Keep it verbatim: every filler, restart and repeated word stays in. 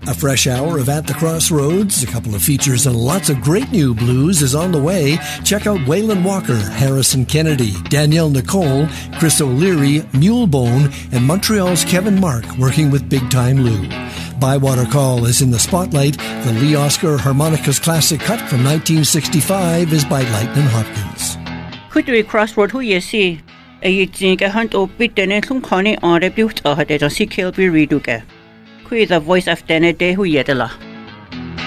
A fresh hour of At the Crossroads, a couple of features, and lots of great new blues is on the way. Check out Waylon Walker, Harrison Kennedy, Danielle Nicole, Chris O'Leary, Mulebone, and Montreal's Kevin Mark working with Big Time Lou. Bywater Call is in the spotlight. The Lee Oscar Harmonicas classic cut from nineteen sixty-five is by Lightnin' Hopkins. Kudui Crossroad hu yesi. A yitzinga hunt o bit dene lung kani on rebut a hade si Kilby Reduke. Kui the voice of dene de hu yedela.